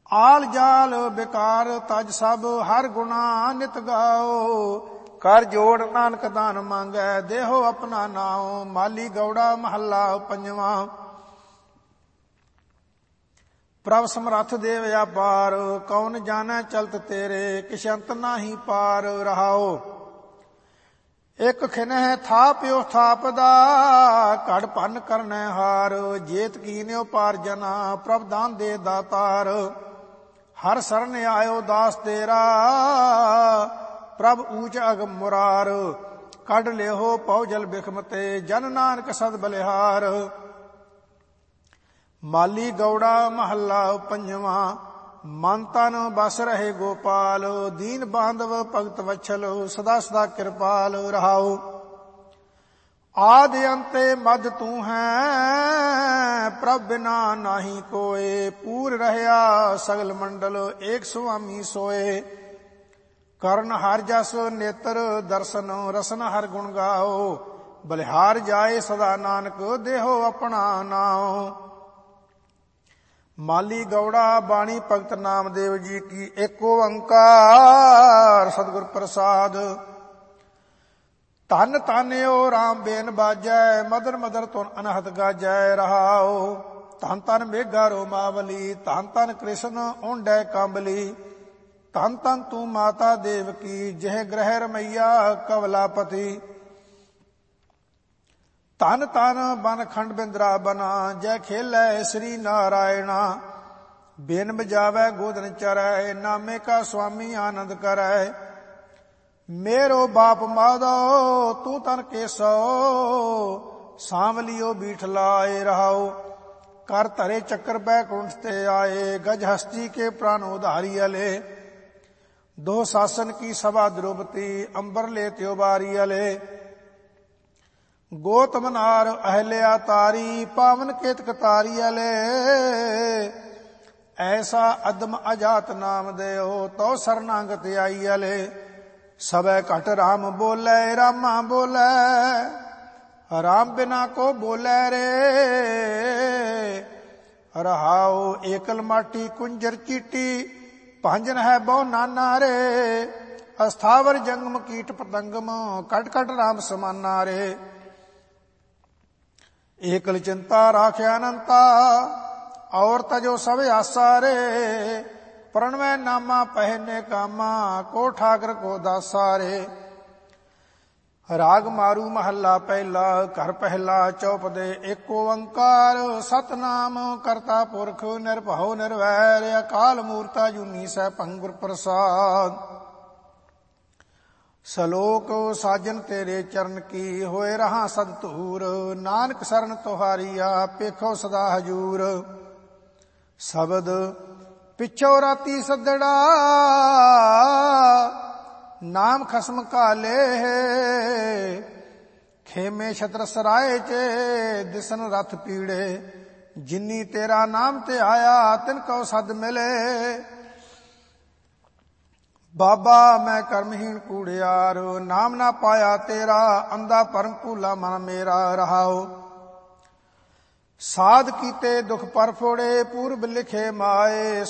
ਆਲ ਜਾਲ ਬਿਕਾਰ ਤਜ ਸਭ ਹਰ ਗੁਣਾ ਨਿਤ ਗਾਓ। ਕਰ ਜੋੜ ਨਾਨਕ ਦਾਨ ਮੰਗੈ ਦੇਹੋ ਆਪਣਾ ਨਾਉ। ਮਾਲੀ ਗੌੜਾ ਮਹੱਲਾ ਪੰਜਵਾਂ। ਪ੍ਰਭ ਸਮਰੱਥ ਦੇਵ ਅਪਾਰ ਕੌਣ ਜਾਣੈ ਚਲਤ ਤੇਰੇ। ਕਿਛ ਅੰਤ ਨਾਹੀ ਪਾਰ ਰਹਾਓ। ਇਕ ਖਿਨਹਿ ਥਾਪਿਓ ਥਾਪਦਾ ਘੜ ਭੰਨ ਕਰਨੈ ਹਾਰ। ਜੇਤ ਕੀਨਿਓ ਪਾਰਜਨਾ ਪ੍ਰਭ ਦਾਨ ਦੇ ਦਾਤਾਰ। ਹਰ ਸਰਨ ਆਇਓ ਦਾਸ ਤੇਰਾ ਪ੍ਰਭ ਊਚ ਅਗਮ ਮੁਰਾਰ। ਕੱਢ ਲਿਓ ਪਉ ਜਲ ਬਿਖਮ ਤੇ ਜਨ ਨਾਨਕ ਸਦ ਬਲਿਹਾਰ। ਮਾਲੀ ਗੌੜਾ ਮਹੱਲਾ ਪੰਜਵਾਂ। ਮਨ ਤਨ ਬਸ ਰਹੇ ਗੋਪਾਲ ਦੀਨ ਬਾਂਧਵ ਭਗਤ ਵਛਲ ਸਦਾ ਸਦਾ ਕਿਰਪਾਲ ਰਹਾਉ। ਆਦ ਅੰਤੇ ਮਦ ਤੂੰ ਹੈ ਪ੍ਰਭ ਬਿਨਾ ਨਾਹੀ ਕੋਏ। ਪੂਰ ਰਹਿਆ ਸਗਲ ਮੰਡਲ ਏਕ ਸੁਆਮੀ ਸੋਏ। ਕਰਨ ਹਰ ਜਸ ਨੇਤਰ ਦਰਸ਼ਨ ਰਸਨ ਹਰ ਗੁਣ ਗਾਓ। ਬਲਿਹਾਰ ਜਾਏ ਸਦਾ ਨਾਨਕ ਦੇਹੋ ਆਪਣਾ ਨਾਉ। ਮਾਲੀ ਗੌੜਾ ਬਾਣੀ ਭਗਤ ਨਾਮਦੇਵ ਜੀ ਕੀ। ਏਕ ਓੰਕਾਰ ਸਤਿਗੁਰ ਪ੍ਰਸਾਦ। ਧਨ ਧਨਿਓ ਰਾਮ ਬੇਨ ਬਾਜੈ ਮਦਰ ਮਦਰ ਧੁਨ ਅਨਹਦ ਗਾਜੈ ਰਹਾਉ। ਧਨ ਧਨ ਮੇਘਾ ਰੋਮਾਵਲੀ ਧਨ ਧਨ ਕ੍ਰਿਸ਼ਨ ਓਂਡੈ ਕੰਬਲੀ। ਧਨ ਧਨ ਤੂੰ ਮਾਤਾ ਦੇਵਕੀ ਜਿਹ ਗ੍ਰਹਿ ਰਮਈਆ ਕਵਲਾਪਤੀ। ਧਨ ਧਨ ਬਨ ਖੰਡ ਬਿੰਦਰਾ ਬਨਾ ਜੈ ਖੇਲੈ ਸ੍ਰੀ ਨਾਰਾਇਣਾ। ਬਿਨ ਬਜਾਵੈ ਗੋਦਨ ਚਰੈ ਨਾਮੇ ਕਾ ਸੁਆਮੀ ਆਨੰਦ ਕਰੈ। ਮੇਰੋ ਬਾਪ ਮਾਧੋ ਤੂੰ ਤਨ ਕੇਸੋ ਸਾਂਵਲਿਓ ਬੀਠ ਲਾਏ ਰਹਾਉ। ਕਰ ਧਰੇ ਚੱਕਰ ਬੈਕੁੰਠ ਤੇ ਆਏ ਗਜ ਹਸਤੀ ਕੇ ਪ੍ਰਾਨ ਉਧਾਰੀ ਅਲੇ। ਦੋ ਸਾਸਨ ਕੀ ਸਭਾ द्रौपदी अंबर ले त्योबारी अले। गौतम नार अहल्या तारी पावन केतक तारी अले। ऐसा अदम अजात नाम देओ तो शरणागत आई अले। सबे घट राम बोले रामा बोले राम बिना को बोले रे। रहाओ एकल माटी कुंजर चीटी भांजन है बहु नाना रे। अस्थावर जंगम कीट पतंगम कट कट राम समाना रे। एकल चिंता राख्या अनंता और तजो सब आसा रे। प्रणवै नामा पहने कामा को ठाकर को दासा रे। राग मारू महला पहला घर पहला चौपदे। एक ओंकार सतनाम करता पुरख निर्भव निर्वैर अकाल मूर्ता जूनी सै भंगुर प्रसाद। सलोक साजन तेरे चरण की होए रहा सद धूर। नानक सरन तुहारिया पेखो सदा हजूर। शब्द पिछो राती सदड़ा नाम खसम काले। खेमे छत्र सराय चे दिसन रथ पीड़े। जिन्नी तेरा नाम ते आया तिनको सद मिले। बाबा मैं कर्महीन कूड़ियार नाम ना पाया तेरा। अंधा परम भूला मन मेरा रहाओ। साध कीते दुख पर फोड़े पूर्व लिखे माए।